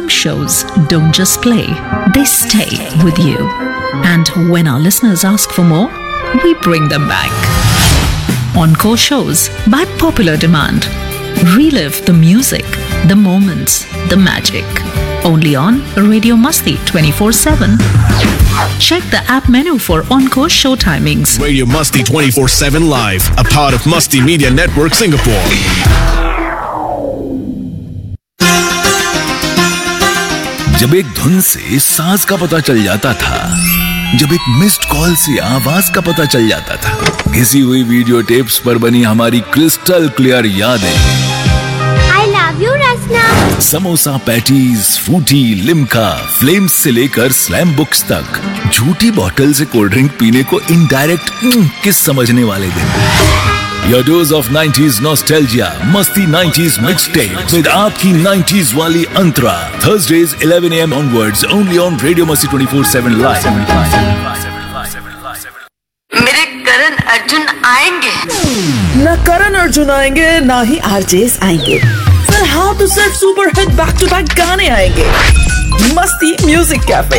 Some shows don't just play, they stay with you. And when our listeners ask for more, we bring them back. Encore shows by popular demand. Relive the music, the moments, the magic. Only on Radio Masti 24/7. Check the app menu for Encore show timings. Radio Masti 24/7 Live, a part of Masti Media Network Singapore. जब एक धुन से सांस का पता चल जाता था, जब एक मिस्ड कॉल से आवाज का पता चल जाता था, घिसी हुई वीडियो टेप्स पर बनी हमारी क्रिस्टल क्लियर यादें। I love you, Rasna. Samosa patties, Frooti, Limca, flames से लेकर स्लैम बुक्स तक, झूठी बॉटल से कोल्ड ड्रिंक पीने को इनडायरेक्ट किस समझने वाले दिन। Your dose of 90s nostalgia, Masti 90s mixtape with आपकी 90s वाली अंतरा. Thursdays 11 AM onwards, only on Radio Masti 24/7 Live. मेरे करण अर्जुन आएंगे। न करण अर्जुन आएंगे, ना ही आरजेस आएंगे। फिलहाल तो सिर्फ super hit back to back गाने आएंगे। मस्ती म्यूजिक कैफे।